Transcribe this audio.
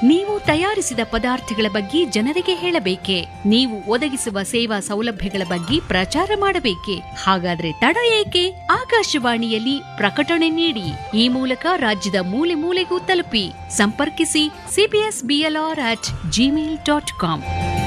ನೀವು ತಯಾರಿಸಿದ ಪದಾರ್ಥಗಳ ಬಗ್ಗೆ ಜನರಿಗೆ ಹೇಳಬೇಕೆ? ನೀವು ಒದಗಿಸುವ ಸೇವಾ ಸೌಲಭ್ಯಗಳ ಬಗ್ಗೆ ಪ್ರಚಾರ ಮಾಡಬೇಕೆ? ಹಾಗಾದ್ರೆ ತಡ ಏಕೆ? ಆಕಾಶವಾಣಿಯಲ್ಲಿ ಪ್ರಕಟಣೆ ನೀಡಿ. ಈ ಮೂಲಕ ರಾಜ್ಯದ ಮೂಲೆ ಮೂಲೆಗೂ ತಲುಪಿ. ಸಂಪರ್ಕಿಸಿ cpsblr@gmail.com.